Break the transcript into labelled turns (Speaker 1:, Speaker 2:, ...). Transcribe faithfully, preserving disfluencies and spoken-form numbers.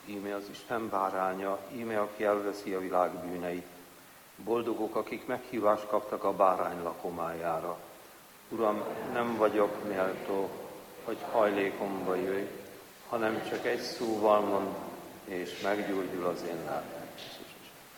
Speaker 1: íme az Isten báránya, íme aki elveszi a világ bűneit. Boldogok, akik meghívást kaptak a bárány lakomájára. Uram, nem vagyok méltó, hogy hajlékomba jöjj, hanem csak egy szóval mond, és meggyógyul az én lelkem.